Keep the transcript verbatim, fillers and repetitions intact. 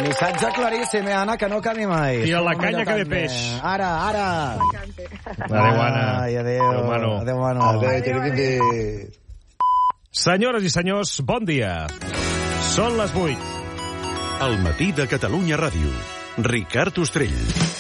Missatge claríssim, eh, Anna, que no canvi mai. Tira la canya que ve peix. Ara, ara. Adéu, Anna. Ai, adéu. Adéu, Manu. Adéu, Manu. Adéu, adéu. Senyores i senyors, bon dia. Són les vuit. El matí de Catalunya Ràdio. Ricard Ostrell.